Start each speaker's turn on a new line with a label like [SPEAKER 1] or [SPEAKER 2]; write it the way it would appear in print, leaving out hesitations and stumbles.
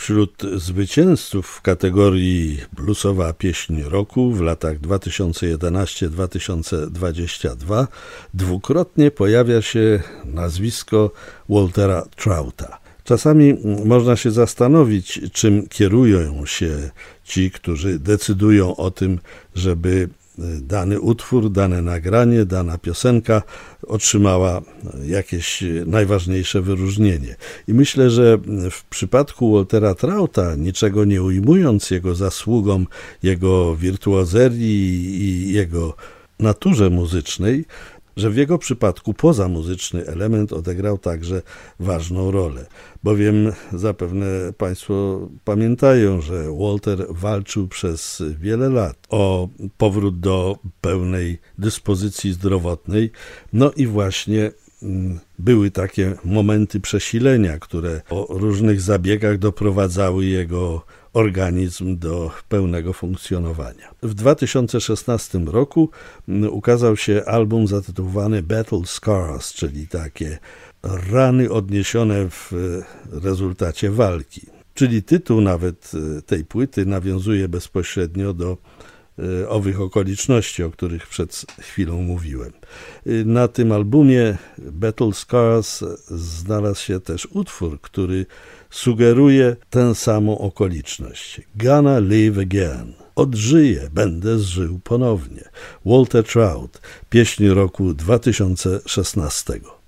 [SPEAKER 1] Wśród zwycięzców w kategorii bluesowa pieśń roku w latach 2011-2022 dwukrotnie pojawia się nazwisko Waltera Trouta. Czasami można się zastanowić, czym kierują się ci, którzy decydują o tym, żeby dany utwór, dane nagranie, dana piosenka otrzymała jakieś najważniejsze wyróżnienie. I myślę, że w przypadku Waltera Trouta, niczego nie ujmując jego zasługom, jego wirtuozerii i jego naturze muzycznej, że w jego przypadku pozamuzyczny element odegrał także ważną rolę. Bowiem zapewne Państwo pamiętają, że Walter walczył przez wiele lat o powrót do pełnej dyspozycji zdrowotnej. No i właśnie były takie momenty przesilenia, które po różnych zabiegach doprowadzały jego organizm do pełnego funkcjonowania. W 2016 roku ukazał się album zatytułowany Battle Scars, czyli takie rany odniesione w rezultacie walki. Czyli tytuł nawet tej płyty nawiązuje bezpośrednio do owych okoliczności, o których przed chwilą mówiłem. Na tym albumie Battle Scars znalazł się też utwór, który sugeruje tę samą okoliczność. Gonna live again. Odżyję, będę żył ponownie. Walter Trout, pieśń roku 2016.